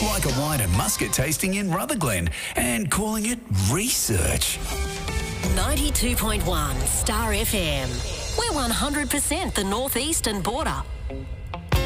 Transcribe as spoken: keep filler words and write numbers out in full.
like a wine and muscat tasting in Rutherglen, and calling it research. ninety-two point one Star F M. We're one hundred percent the northeastern border.